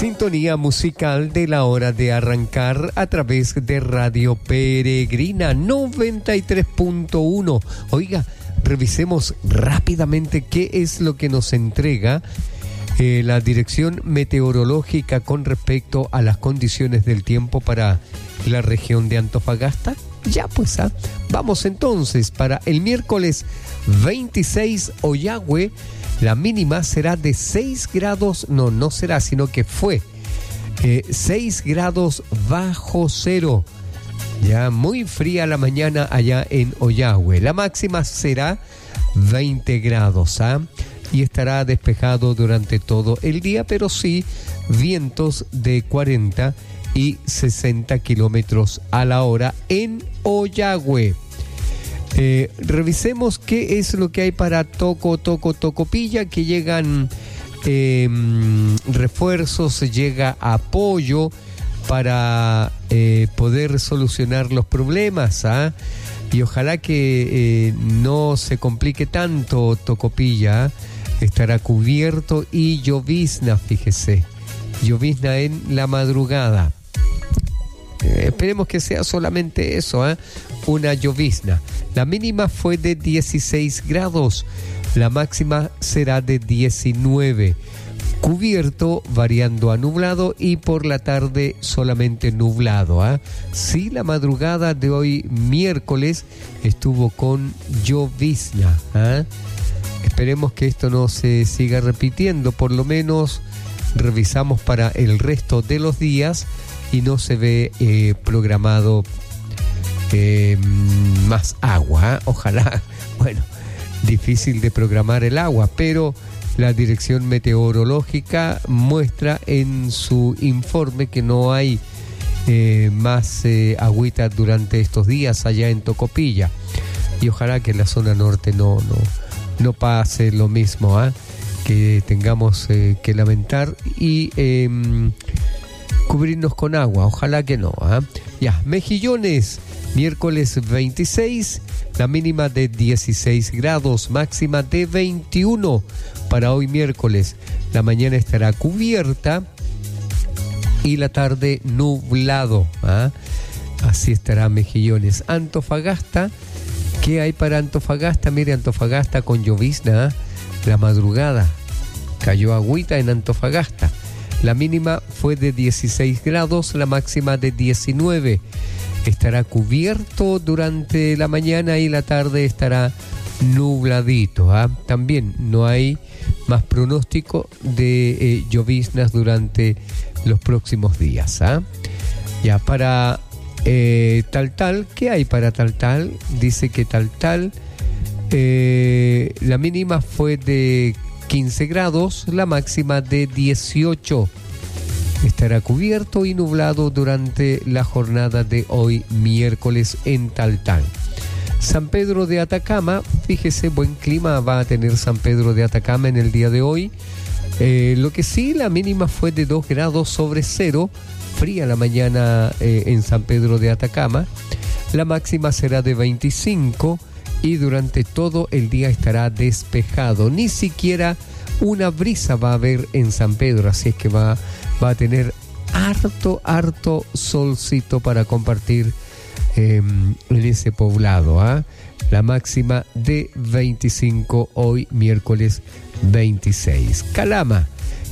Sintonía musical de la hora de arrancar a través de Radio Peregrina 93.1. Oiga, revisemos rápidamente qué es lo que nos entrega la Dirección Meteorológica con respecto a las condiciones del tiempo para la región de Antofagasta. Ya pues, vamos entonces para el miércoles 26 Ollagüe. La mínima será de 6 grados, no será, sino que fue 6 grados bajo cero. Ya muy fría la mañana allá en Ollagüe. La máxima será 20 grados, y estará despejado durante todo el día, pero sí vientos de 40 y 60 kilómetros a la hora en Ollagüe. Revisemos qué es lo que hay para Tocopilla, que llegan refuerzos, llega apoyo para poder solucionar los problemas, y ojalá que no se complique tanto Tocopilla. Estará cubierto y llovizna, fíjese, llovizna en la madrugada. Esperemos que sea solamente eso, una llovizna. La mínima fue de 16 grados, la máxima será de 19. Cubierto variando a nublado y por la tarde solamente nublado. Sí, la madrugada de hoy miércoles estuvo con llovizna. Esperemos que esto no se siga repitiendo, por lo menos revisamos para el resto de los días y no se ve programado más agua. Ojalá, bueno, difícil de programar el agua, pero la Dirección Meteorológica muestra en su informe que no hay más agüita durante estos días allá en Tocopilla, y ojalá que en la zona norte no pase lo mismo, que tengamos que lamentar y cubrirnos con agua. Ojalá que no. Ya, Mejillones, miércoles 26, la mínima de 16 grados, máxima de 21 para hoy miércoles. La mañana estará cubierta y la tarde nublado. Así estará Mejillones. Antofagasta, ¿qué hay para Antofagasta? Mire, Antofagasta con llovizna, la madrugada cayó agüita en Antofagasta. La mínima fue de 16 grados, la máxima de 19. Estará cubierto durante la mañana y la tarde estará nubladito. También no hay más pronóstico de lloviznas durante los próximos días. Ya para Taltal, ¿qué hay para Taltal? Dice que Taltal, la mínima fue de 15 grados, la máxima de 18. Estará cubierto y nublado durante la jornada de hoy miércoles en Taltal. San Pedro de Atacama, fíjese, buen clima va a tener San Pedro de Atacama en el día de hoy. Lo que sí, la mínima fue de 2 grados sobre cero, fría la mañana en San Pedro de Atacama. La máxima será de 25 y durante todo el día estará despejado. Ni siquiera una brisa va a haber en San Pedro, así es que va a tener harto solcito para compartir en ese poblado. La máxima de 25 hoy miércoles 26. Calama,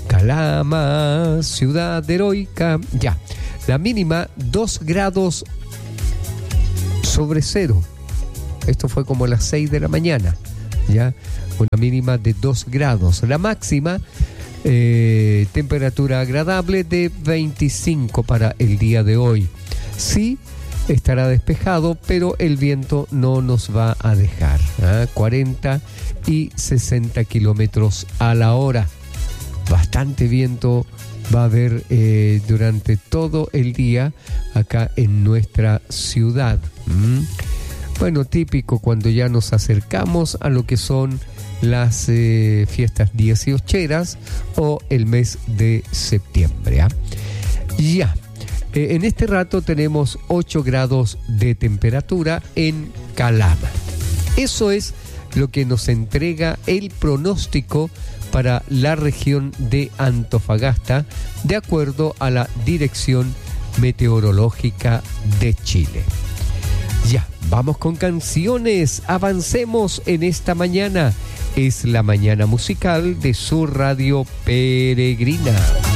ciudad heroica. Ya, la mínima 2 grados sobre cero. Esto fue como a las 6 de la mañana. Ya, una mínima de 2 grados. La máxima, temperatura agradable de 25 para el día de hoy. Sí, estará despejado, pero el viento no nos va a dejar. 40 y 60 kilómetros a la hora. Bastante viento va a haber durante todo el día acá en nuestra ciudad. Bueno, típico cuando ya nos acercamos a lo que son las fiestas 18eras o el mes de septiembre. Ya, en este rato tenemos 8 grados de temperatura en Calama. Eso es lo que nos entrega el pronóstico para la región de Antofagasta, de acuerdo a la Dirección Meteorológica de Chile. Ya, vamos con canciones, avancemos en esta mañana. Es la mañana musical de su radio Peregrina.